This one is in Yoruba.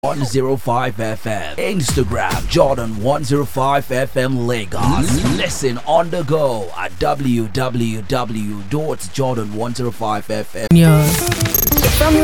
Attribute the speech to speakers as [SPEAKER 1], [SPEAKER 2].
[SPEAKER 1] 105 FM. Instagram Jordan 105 FM Lagos. Listen on the go at www.jordan105fm.